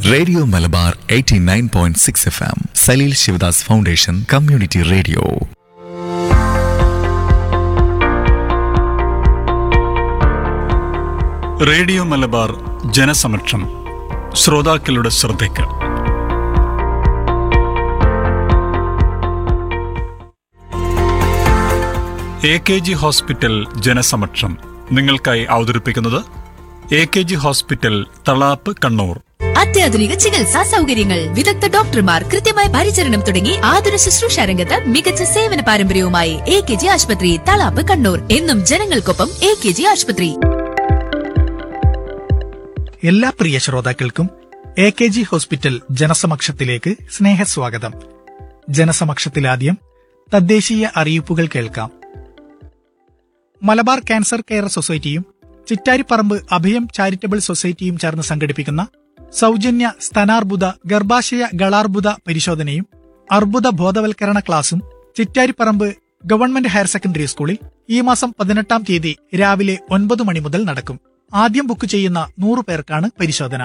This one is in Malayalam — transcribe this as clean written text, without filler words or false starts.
Radio Malabar 89.6 FM Saleel Sivadas foundation community radio. Radio Malabar ജനസമക്ഷം. ശ്രോതാക്കളുടെ ശ്രദ്ധയ്ക്ക് AKG ഹോസ്പിറ്റൽ ജനസമക്ഷം നിങ്ങൾക്കായി അവതരിപ്പിക്കുന്നത് AKG ഹോസ്പിറ്റൽ തളാപ്പ്, കണ്ണൂർ. അത്യാധുനിക ചികിത്സാ സൗകര്യങ്ങൾ, വിദഗ്ധ ഡോക്ടർമാർ, കൃത്യമായ പരിചരണം തുടങ്ങി ആതുര ശുശ്രൂഷ രംഗത്ത് മികച്ച സേവന പാരമ്പര്യവുമായി AKG ആശുപത്രി, തളാപ്പ്, കണ്ണൂർ. എന്നും ജനങ്ങൾക്കൊപ്പം AKG ആശുപത്രി. എല്ലാ പ്രിയ ശ്രോതാക്കൾക്കും AKG ഹോസ്പിറ്റൽ ജനസമക്ഷത്തിലേക്ക് സ്നേഹസ്വാഗതം. ജനസമക്ഷത്തിലാദ്യം തദ്ദേശീയ അറിയിപ്പുകൾ കേൾക്കാം. മലബാർ ക്യാൻസർ കെയർ സൊസൈറ്റിയും ചിറ്റാരിപ്പറമ്പ് അഭയം ചാരിറ്റബിൾ സൊസൈറ്റിയും ചേർന്ന് സംഘടിപ്പിക്കുന്ന സൗജന്യ സ്തനാർബുദ, ഗർഭാശയ ഗളാർബുദ പരിശോധനയും അർബുദ ബോധവൽക്കരണ ക്ലാസും ചിറ്റാരിപ്പറമ്പ് ഗവൺമെന്റ് ഹയർ സെക്കൻഡറി സ്കൂളിൽ ഈ മാസം 18-ാം തീയതി രാവിലെ 9 മണി മുതൽ നടക്കും. ആദ്യം ബുക്ക് ചെയ്യുന്ന 100 പേർക്കാണ് പരിശോധന.